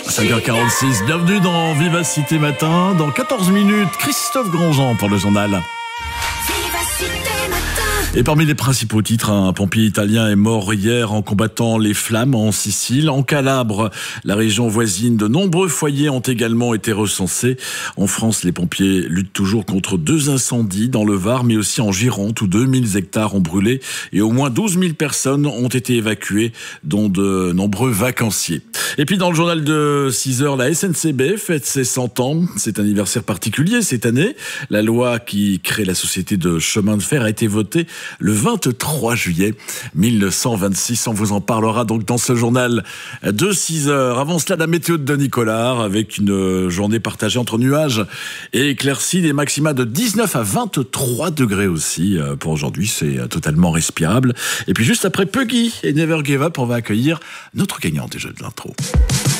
5h46, bienvenue dans Vivacité Matin. Dans 14 minutes, Christophe Grandjean pour le journal. Et parmi les principaux titres, un pompier italien est mort hier en combattant les flammes en Sicile. En Calabre, la région voisine, de nombreux foyers ont également été recensés. En France, les pompiers luttent toujours contre 2 incendies dans le Var, mais aussi en Gironde, où 2000 hectares ont brûlé et au moins 12 000 personnes ont été évacuées, dont de nombreux vacanciers. Et puis dans le journal de 6h, la SNCB fête ses 100 ans. C'est un anniversaire particulier cette année. La loi qui crée la société de chemin de fer a été votée le 23 juillet 1926. On vous en parlera donc dans ce journal de 6h. Avant cela, la météo de Denis Collard, avec une journée partagée entre nuages et éclaircies, des maxima de 19 à 23 degrés aussi. Pour aujourd'hui, c'est totalement respirable. Et puis juste après Puggy et Never Give Up, on va accueillir notre gagnante des Jeux de l'intro.